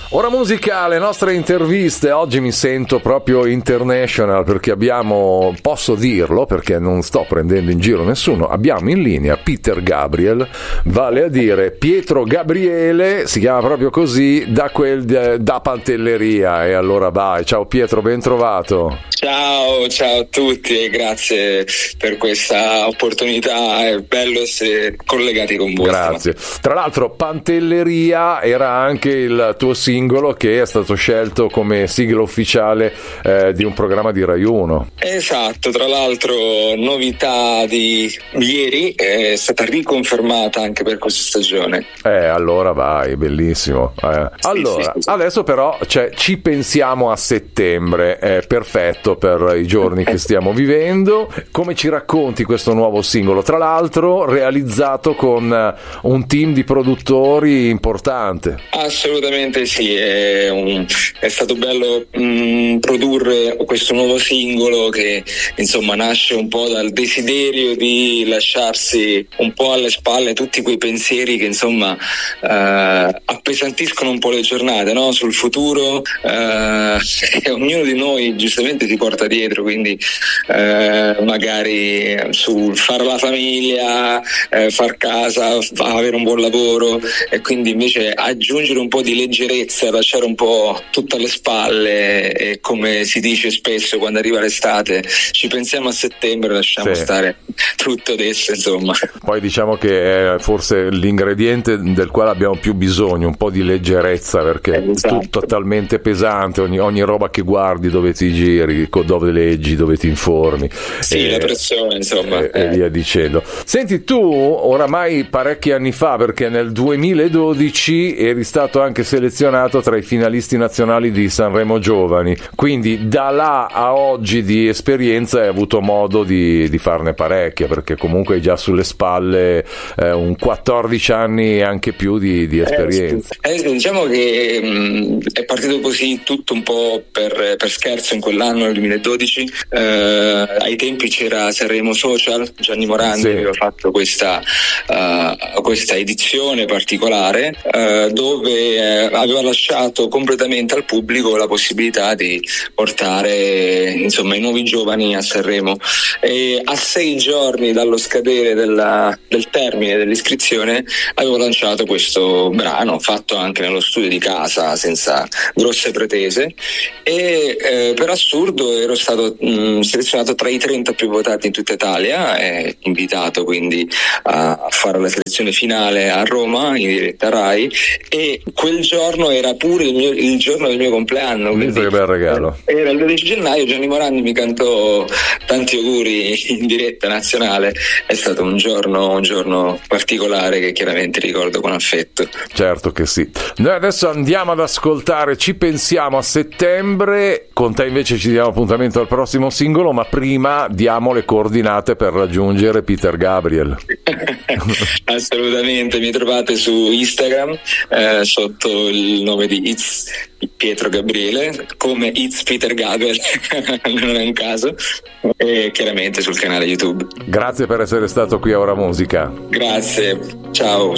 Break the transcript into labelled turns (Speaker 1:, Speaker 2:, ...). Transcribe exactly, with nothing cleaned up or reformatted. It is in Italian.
Speaker 1: Ora musica, le nostre interviste. Oggi mi sento proprio international perché abbiamo, posso dirlo perché non sto prendendo in giro nessuno, abbiamo in linea Peter Gabriel, vale a dire Pietro Gabriele, si chiama proprio così, da quel da Pantelleria. E allora vai, ciao Pietro, ben trovato.
Speaker 2: Ciao, ciao a tutti e grazie per questa opportunità, è bello essere collegati con voi.
Speaker 1: Grazie. Tra l'altro Pantelleria era anche il tuo singolo che è stato scelto come sigla ufficiale eh, di un programma di Rai uno.
Speaker 2: Esatto, tra l'altro novità di ieri, è stata riconfermata anche per questa stagione.
Speaker 1: Eh, allora vai, bellissimo. Eh.
Speaker 2: Sì,
Speaker 1: allora,
Speaker 2: sì, sì.
Speaker 1: Adesso però cioè, ci pensiamo a settembre, è perfetto per i giorni che stiamo vivendo. Come ci racconti questo nuovo singolo? Tra l'altro realizzato con un team di produttori importante.
Speaker 2: Assolutamente sì, è, un, è stato bello mh, produrre questo nuovo singolo che insomma nasce un po' dal desiderio di lasciarsi un po' alle spalle tutti quei pensieri che insomma eh, appesantiscono un po' le giornate, no? Sul futuro, eh, e ognuno di noi giustamente si porta dietro, quindi eh, magari sul fare la famiglia, eh, far casa, avere un buon lavoro, e quindi invece aggiungere un po' di leggerezza, lasciare un po' tutto alle spalle, e come si dice spesso quando arriva l'estate ci pensiamo a settembre, lasciamo
Speaker 1: sì.
Speaker 2: stare tutto adesso, insomma.
Speaker 1: Poi diciamo che è forse l'ingrediente del quale abbiamo più bisogno, un po' di leggerezza, perché è
Speaker 2: esatto.
Speaker 1: tutto talmente pesante, ogni, ogni roba che guardi, dove ti giri, dove leggi, dove ti informi,
Speaker 2: sì,
Speaker 1: e,
Speaker 2: la pressione insomma,
Speaker 1: e,
Speaker 2: eh.
Speaker 1: e via dicendo. Senti, tu oramai parecchi anni fa, perché nel duemiladodici eri stato anche selezionato tra i finalisti nazionali di Sanremo Giovani, quindi da là a oggi di esperienza hai avuto modo di, di farne parecchie, perché comunque hai già sulle spalle eh, un quattordici anni e anche più di, di esperienza.
Speaker 2: Eh, sì, diciamo che mh, è partito così tutto un po' per, per scherzo in quell'anno, nel duemiladodici. Eh, ai tempi c'era Sanremo Social, Gianni Morandi sì. aveva fatto questa, uh, questa edizione particolare uh, dove uh, aveva lasciato completamente al pubblico la possibilità di portare insomma i nuovi giovani a Sanremo, e a sei giorni dallo scadere della, del termine dell'iscrizione avevo lanciato questo brano fatto anche nello studio di casa senza grosse pretese, e eh, per assurdo ero stato mh, selezionato tra i trenta più votati in tutta Italia, e invitato quindi a, a fare la selezione finale a Roma in diretta Rai, e quel giorno era pure il, mio, il giorno del mio compleanno, quindi,
Speaker 1: che bel regalo.
Speaker 2: Era il dodici gennaio, Gianni Morandi mi cantò tanti auguri in diretta nazionale, è stato un giorno un giorno particolare che chiaramente ricordo con affetto.
Speaker 1: Certo che sì. Noi adesso andiamo ad ascoltare Ci pensiamo a settembre, con te invece ci diamo appuntamento al prossimo singolo, ma prima diamo le coordinate per raggiungere Peter Gabriel.
Speaker 2: Assolutamente, mi trovate su Instagram eh, sotto il nome di It's Pietro Gabriele, come It's Peter Gabriel non è un caso, e chiaramente sul canale YouTube.
Speaker 1: Grazie per essere stato qui a Ora Musica.
Speaker 2: Grazie, ciao.